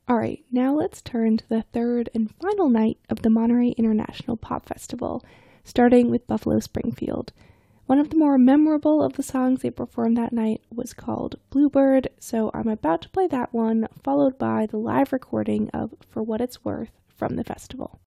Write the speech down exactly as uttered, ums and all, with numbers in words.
Alright, now let's turn to the third and final night of the Monterey International Pop Festival, starting with Buffalo Springfield. One of the more memorable of the songs they performed that night was called Bluebird, so I'm about to play that one, followed by the live recording of For What It's Worth from the festival.